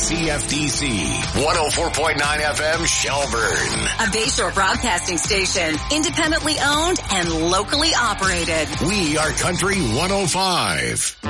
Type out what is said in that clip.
KCFDC 104.9 FM Shelburne. A Bayshore broadcasting station, independently owned and locally operated. We are Country 105.